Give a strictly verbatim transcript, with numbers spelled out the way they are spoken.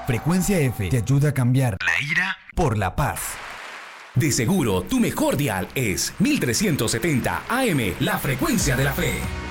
Frecuencia F te ayuda a cambiar la ira por la paz. De seguro, tu mejor dial es mil trescientos setenta A M, la frecuencia de la fe.